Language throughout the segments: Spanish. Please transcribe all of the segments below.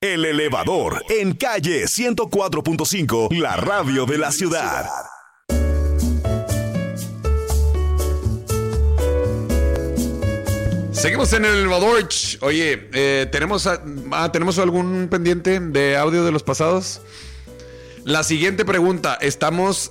El Elevador, en calle 104.5, la radio de la ciudad. Seguimos en el elevador. Oye, ¿tenemos algún pendiente de audio de los pasados? La siguiente pregunta. Estamos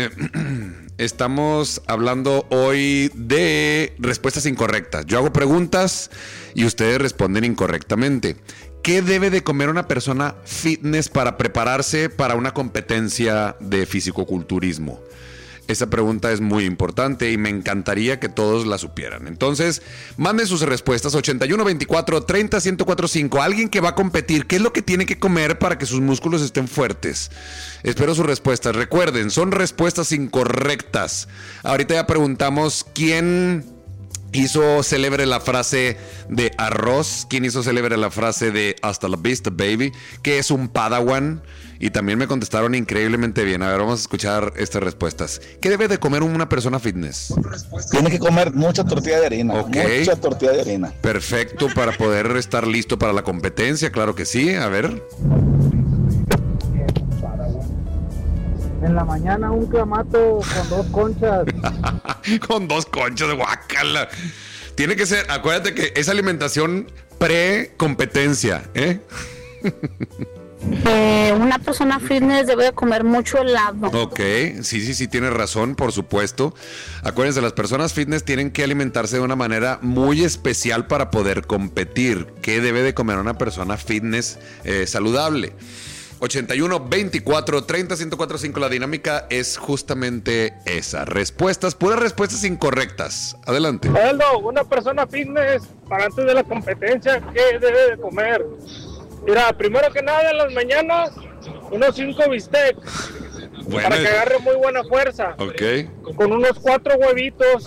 hablando hoy de respuestas incorrectas. Yo hago preguntas y ustedes responden incorrectamente. ¿Qué debe de comer una persona fitness para prepararse para una competencia de fisicoculturismo? Esa pregunta es muy importante y me encantaría que todos la supieran. Entonces, manden sus respuestas 81 24 30 1045. Alguien que va a competir, ¿qué es lo que tiene que comer para que sus músculos estén fuertes? Espero sus respuestas. Recuerden, son respuestas incorrectas. Ahorita ya preguntamos quién hizo célebre la frase de arroz, quién hizo célebre la frase de hasta la vista, baby, que es un padawan. Y también me contestaron increíblemente bien. A ver, vamos a escuchar estas respuestas. ¿Qué debe de comer una persona fitness? Tiene que comer mucha tortilla de harina. Ok. Mucha tortilla de harina. Perfecto, para poder estar listo para la competencia, claro que sí. A ver. En la mañana un clamato con 2 conchas. Con 2 conchas de guacala. Tiene que ser, acuérdate que es alimentación pre-competencia, ¿eh? Una persona fitness debe de comer mucho helado. Ok, sí, tienes razón, por supuesto. Acuérdense, las personas fitness tienen que alimentarse de una manera muy especial para poder competir. ¿Qué debe de comer una persona fitness saludable? 81 24 30 1045. La dinámica es justamente esa. Respuestas, puras respuestas incorrectas. Adelante. Aldo, una persona fitness para antes de la competencia, ¿qué debe de comer? Mira, primero que nada en las mañanas, unos 5 bistecs, Bueno, para que agarre muy buena fuerza. ok. Con unos 4 huevitos,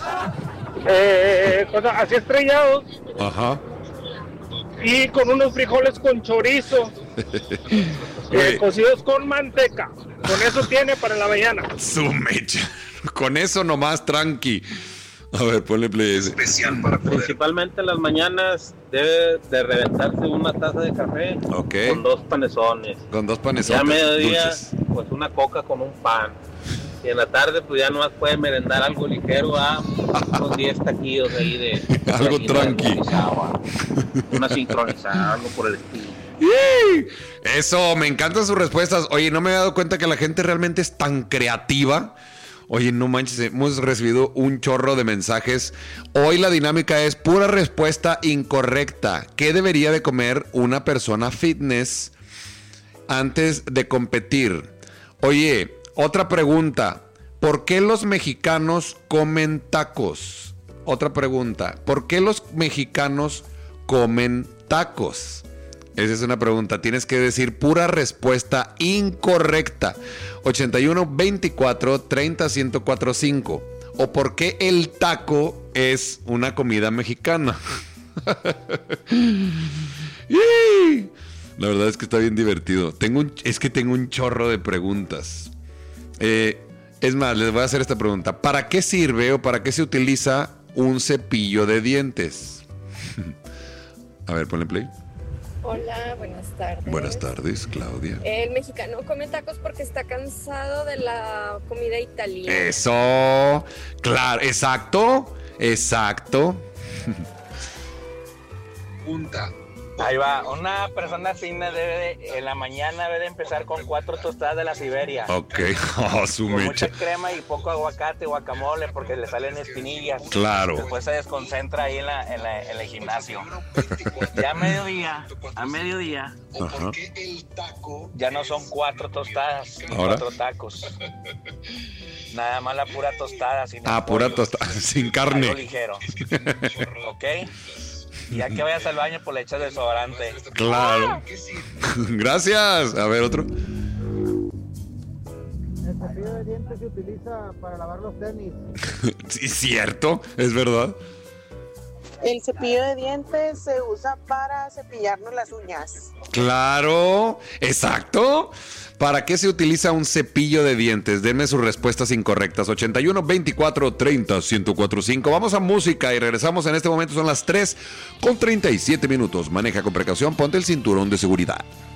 así estrellados, Ajá. y con unos frijoles con chorizo, Oye, cocidos con manteca. Con eso tiene para la mañana. su mecha. Con eso nomás, tranqui. A ver, ponle play ese. Principalmente en las mañanas debe de reventarse una taza de café Ok. con 2 panesones. Con 2 Ya panesones a mediodía, dulces. pues una coca con un pan. Y en la tarde, pues ya nomás puede merendar algo ligero, unos 10 taquillos ahí de Algo gallina tranqui. desmenuzada, una sincronizada, algo por el estilo. ¡Yay! Eso, me encantan sus respuestas. Oye, no me he dado cuenta que la gente realmente es tan creativa. Oye, no manches, hemos recibido un chorro de mensajes. Hoy la dinámica es pura respuesta incorrecta. ¿Qué debería de comer una persona fitness antes de competir? Oye, otra pregunta. ¿Por qué los mexicanos comen tacos? Otra pregunta. ¿Por qué los mexicanos comen tacos? Esa es una pregunta. Tienes que decir pura respuesta incorrecta. 81 24 30 1045. ¿O por qué el taco es una comida mexicana? ¡Yay! La verdad es que está bien divertido. Tengo un chorro de preguntas. Es más, les voy a hacer esta pregunta. ¿Para qué sirve o para qué se utiliza un cepillo de dientes? A ver, ponle play. Hola, buenas tardes. Buenas tardes, Claudia. El mexicano come tacos porque está cansado de la comida italiana. Eso, claro, exacto. Punta. Ahí va, una persona fina en la mañana debe de empezar con 4 tostadas de la Siberia. Ok, su Con mecha. mucha crema y poco aguacate, guacamole, porque le salen espinillas. Claro. Después se desconcentra ahí en el gimnasio. Ya a mediodía, Ajá. ya no son 4 tostadas, ni ¿Ahora? 4 tacos. Nada más la pura tostada. Sin Pura pollo, tostada, sin algo carne. ligero. ¿Ok? Y ya que vayas al baño, pues le echas desodorante. Claro. Gracias. A ver, otro. El cepillo de dientes se utiliza para lavar los tenis. Sí, cierto, es verdad. El cepillo de dientes se usa para cepillarnos las uñas. Claro, exacto. ¿Para qué se utiliza un cepillo de dientes? Denme sus respuestas incorrectas. 81 24 30 1045. Vamos a música y regresamos en este momento. Son las 3:37. Maneja con precaución, ponte el cinturón de seguridad.